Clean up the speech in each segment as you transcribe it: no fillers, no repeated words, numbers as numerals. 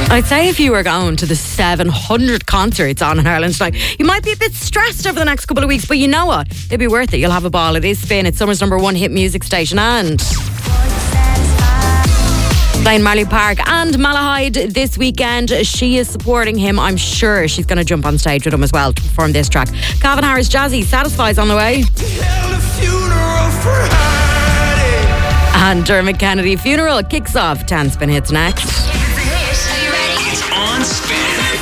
I'd say if you were going to the 700 concerts on in Ireland tonight, you might be a bit stressed over the next couple of weeks, but you know what? It'd be worth it. You'll have a ball. It is Spin. It's summer's #1 hit music station, and playing Marley Park and Malahide this weekend. She is supporting him. I'm sure she's going to jump on stage with him as well to perform this track. Calvin Harris, Jazzy, Satisfies on the way. And Dermot Kennedy, Funeral kicks off. 10 Spin Hits next. On Spin.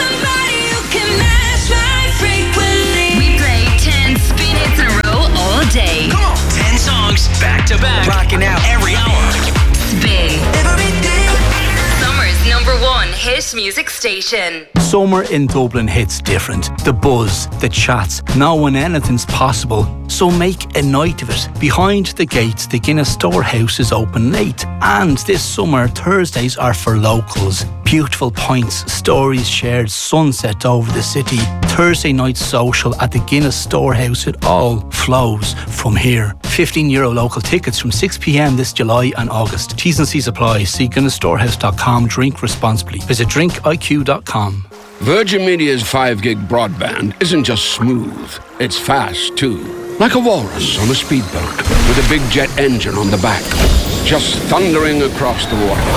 We play 10 Spin Hits in a row all day. Come on, 10 songs back to back, rocking out every hour. Spin. Summer's #1 hit music station. Summer in Dublin hits different. The buzz, the chats, knowing anything's possible. So make a night of it. Behind the gates, the Guinness Storehouse is open late. And this summer, Thursdays are for locals. Beautiful pints, stories shared, sunset over the city. Thursday night social at the Guinness Storehouse. It all flows from here. €15 local tickets from 6 p.m. this July and August. T's and C's apply. See GuinnessStorehouse.com. Drink responsibly. Visit drinkiq.com. Virgin Media's 5 gig broadband isn't just smooth, it's fast too. Like a walrus on a speedboat with a big jet engine on the back, just thundering across the water.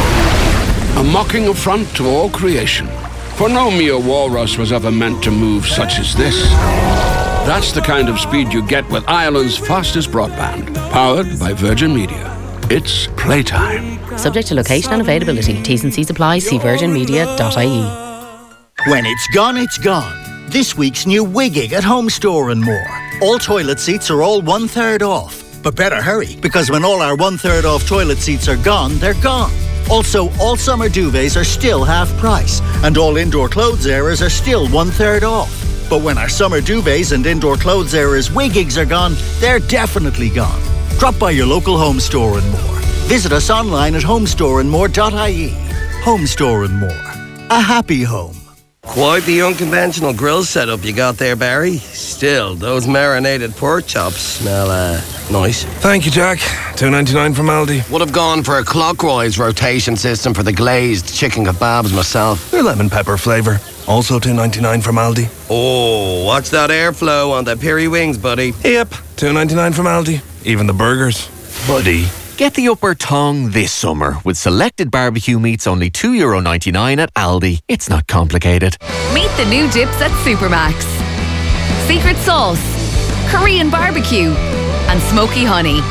A mocking affront to all creation. For no mere walrus was ever meant to move such as this. That's the kind of speed you get with Ireland's fastest broadband, powered by Virgin Media. It's playtime. Subject to location and availability. T's and C's apply. See virginmedia.ie. When it's gone, it's gone. This week's new Wigging at Home Store and More. All toilet seats are all 1/3 off. But better hurry, because when all our 1/3 off toilet seats are gone, they're gone. Also, all summer duvets are still half price, and all indoor clothes areas are still 1/3 off. But when our summer duvets and indoor clothes areas Wiggings are gone, they're definitely gone. Drop by your local Home Store and More. Visit us online at homestoreandmore.ie. Home Store and More. A happy home. Quite the unconventional grill setup you got there, Barry. Still, those marinated pork chops smell, nice. Thank you, Jack. $2.99 from Aldi. Would have gone for a clockwise rotation system for the glazed chicken kebabs myself. They're lemon pepper flavour. Also $2.99 from Aldi. Oh, watch that airflow on the piri wings, buddy. Yep, $2.99 from Aldi. Even the burgers. Buddy. Get the upper tongue this summer with selected barbecue meats only €2.99 at Aldi. It's not complicated. Meet the new dips at Supermax. Secret sauce, Korean barbecue, and smoky honey.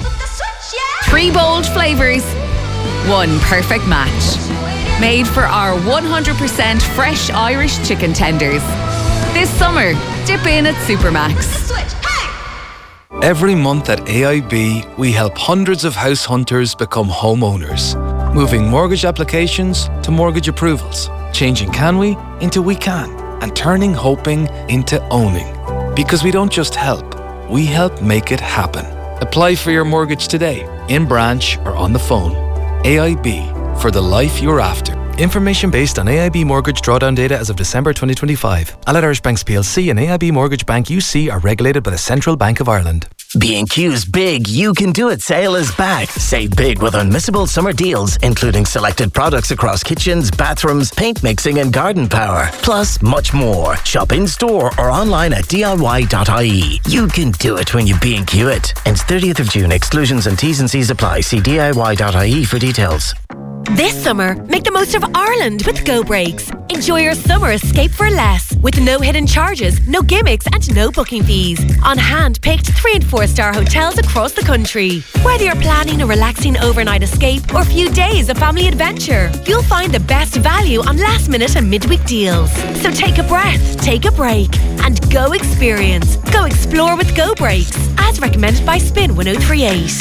3 bold flavours, 1 perfect match. Made for our 100% fresh Irish chicken tenders. This summer, dip in at Supermax. Every month at AIB, we help hundreds of house hunters become homeowners, moving mortgage applications to mortgage approvals, changing can we into we can, and turning hoping into owning. Because we don't just help, we help make it happen. Apply for your mortgage today, in branch or on the phone. AIB, for the life you're after. Information based on AIB mortgage drawdown data as of December 2025. Allied Irish Banks PLC and AIB Mortgage Bank UC are regulated by the Central Bank of Ireland. B&Q's Big You Can Do It sale is back. Save big with unmissable summer deals, including selected products across kitchens, bathrooms, paint mixing and garden power. Plus, much more. Shop in-store or online at diy.ie. You can do it when you B&Q it. Ends 30th of June. Exclusions and T's and C's apply. See diy.ie for details. This summer, make the most of Ireland with Go Breaks. Enjoy your summer escape for less, with no hidden charges, no gimmicks and no booking fees. On hand-picked 3- and 4-star hotels across the country. Whether you're planning a relaxing overnight escape or a few days of family adventure, you'll find the best value on last-minute and midweek deals. So take a breath, take a break, and go experience. Go explore with Go Breaks, as recommended by Spin 1038.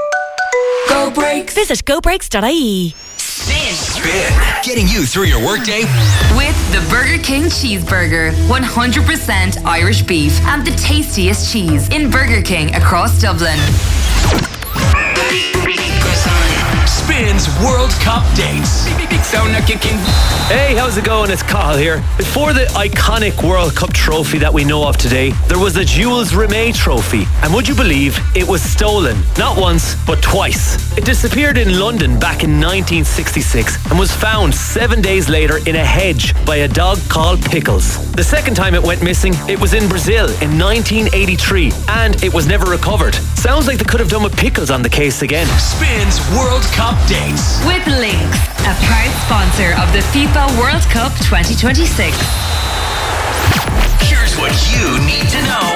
Go Breaks. Visit gobreaks.ie. Spin. Getting you through your workday with the Burger King Cheeseburger. 100% Irish beef and the tastiest cheese in Burger King across Dublin. Spin's World Cup dates. sound like kicking. Hey, how's it going? It's Cathal here. Before the iconic World Cup trophy that we know of today, there was the Jules Rimet trophy. And would you believe it was stolen? Not once, but twice. It disappeared in London back in 1966 and was found 7 days later in a hedge by a dog called Pickles. The second time it went missing, it was in Brazil in 1983 and it was never recovered. Sounds like they could have done with Pickles on the case again. Spins World Cup dates. With Lynx, a proud sponsor of the FIFA World Cup 2026. Here's what you need to know.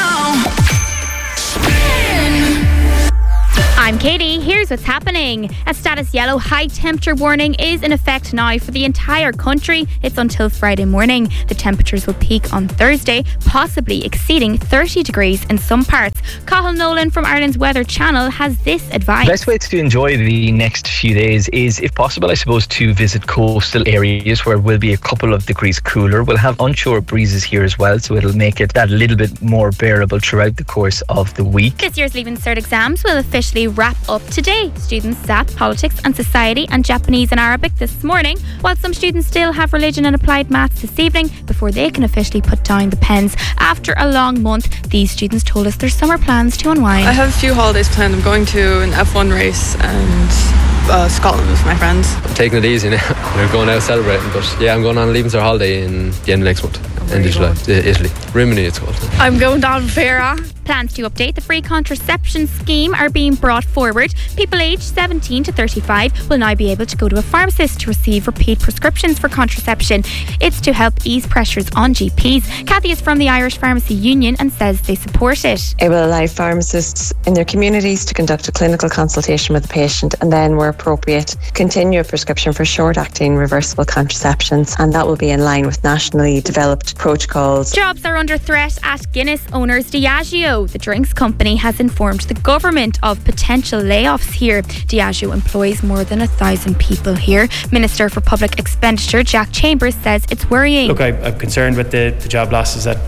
I'm Katie. Here's what's happening. A status yellow high temperature warning is in effect now for the entire country. It's until Friday morning. The temperatures will peak on Thursday, possibly exceeding 30 degrees in some parts. Cathal Nolan from Ireland's Weather Channel has this advice. The best way to enjoy the next few days is, if possible, I suppose, to visit coastal areas where it will be a couple of degrees cooler. We'll have onshore breezes here as well, so it'll make it that little bit more bearable throughout the course of the week. This year's Leaving Cert exams will officially wrap up today. Students sat politics and society and Japanese and Arabic this morning, while some students still have religion and applied maths this evening before they can officially put down the pens. After a long month, these students told us their summer plans to unwind. I have a few holidays planned. I'm going to an F1 race and Scotland with my friends. I'm taking it easy now. We're going out celebrating, but yeah, I'm going on a Leaving Cert holiday in the end of next month. End of July, Italy. Rimini it's called. I'm going down Vera. Plans to update the free contraception scheme are being brought forward. People aged 17 to 35 will now be able to go to a pharmacist to receive repeat prescriptions for contraception. It's to help ease pressures on GPs. Kathy is from the Irish Pharmacy Union and says they support it. It will allow pharmacists in their communities to conduct a clinical consultation with the patient and then, where appropriate, continue a prescription for short-acting reversible contraceptions, and that will be in line with nationally developed protocols. Jobs are under threat at Guinness owners Diageo. The drinks company has informed the government of potential layoffs here. Diageo employs more than 1,000 people here. Minister for Public Expenditure Jack Chambers says it's worrying. Look, I'm concerned with the job losses at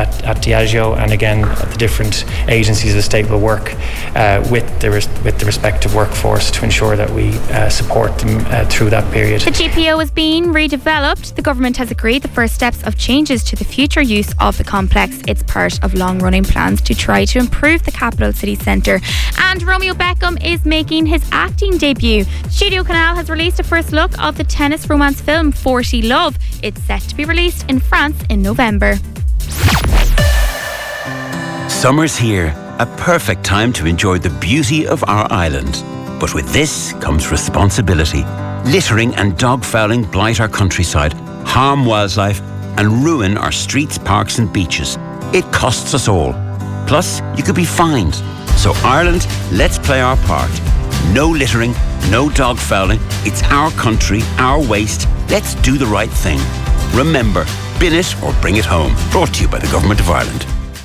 Diageo, and again the different agencies of the state will work with the respective workforce to ensure that we support them through that period. The GPO is being redeveloped. The government has agreed the first steps of changes to the future use of the complex. It's part of long-running plans to try to improve the capital city centre. And Romeo Beckham is making his acting debut. Studio Canal has released a first look of the tennis romance film 40 Love. It's set to be released in France in November. Summer's here, a perfect time to enjoy the beauty of our island. But with this comes responsibility. Littering and dog fouling blight our countryside, harm wildlife, and ruin our streets, parks and beaches. It costs us all. Plus, you could be fined. So Ireland, let's play our part. No littering, no dog fouling. It's our country, our waste. Let's do the right thing. Remember, bin it or bring it home. Brought to you by the Government of Ireland.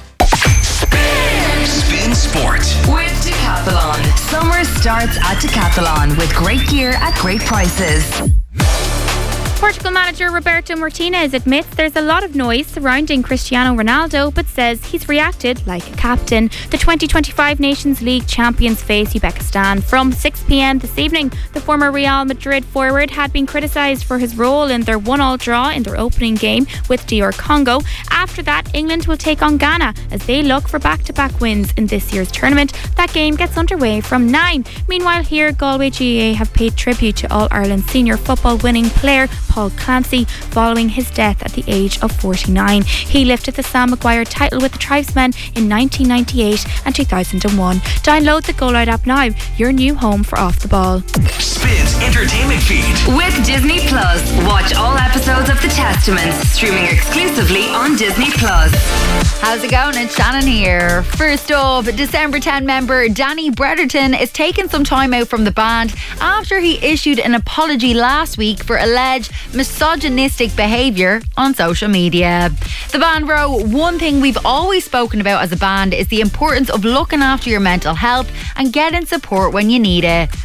Spin Sport with Decathlon. Summer starts at Decathlon with great gear at great prices. Portugal manager Roberto Martinez admits there's a lot of noise surrounding Cristiano Ronaldo, but says he's reacted like a captain. The 2025 Nations League champions face Uzbekistan from 6 p.m. this evening. The former Real Madrid forward had been criticised for his role in their 1-1 draw in their opening game with DR Congo. After that, England will take on Ghana as they look for back-to-back wins in this year's tournament. That game gets underway from 9. Meanwhile, here Galway GAA have paid tribute to All-Ireland senior football winning player Paul Clancy following his death at the age of 49. He lifted the Sam Maguire title with the Tribesmen in 1998 and 2001. Download the Go Loud app now, your new home for Off the Ball. Spins Entertainment Feed. With Disney Plus, watch all episodes of The Testaments streaming exclusively on Disney Plus. How's it going? It's Shannon here. First off, December 10 member Danny Bretherton is taking some time out from the band after he issued an apology last week for alleged misogynistic behaviour on social media. The band wrote, "One thing we've always spoken about as a band is the importance of looking after your mental health and getting support when you need it.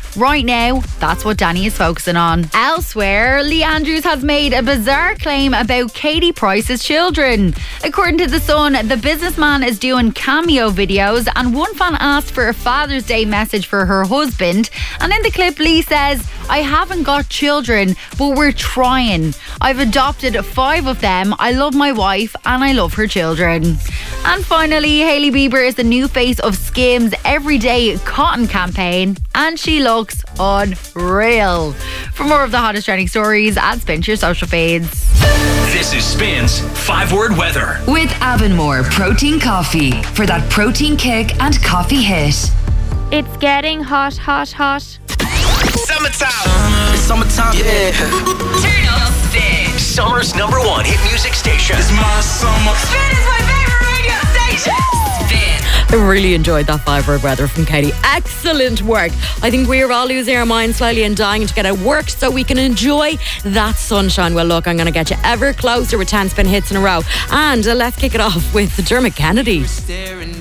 Right now, that's what Danny is focusing on. Elsewhere, Lee Andrews has made a bizarre claim about Katie Price's children. According to The Sun, the businessman is doing cameo videos, and one fan asked for a Father's Day message for her husband. And in the clip, Lee says, "I haven't got children, but we're trying. I've adopted 5 of them. I love my wife and I love her children." And finally, Hailey Bieber is the new face of Skims' Everyday Cotton campaign, and she looks unreal. For more of the hottest trending stories, add Spin to your social feeds. This is Spin's 5-word weather. With Avonmore Protein Coffee for that protein kick and coffee hit. It's getting hot, hot, hot. Summertime. It's summertime, yeah. Turn up Spin. Summer's #1 hit music station. It's my summer. Spin is my favorite radio station. Spin. I really enjoyed that 5-word weather from Katie. Excellent work. I think we're all losing our minds slowly and dying to get out of work so we can enjoy that sunshine. Well, look, I'm going to get you ever closer with 10 spin hits in a row. And let's kick it off with Dermot Kennedy.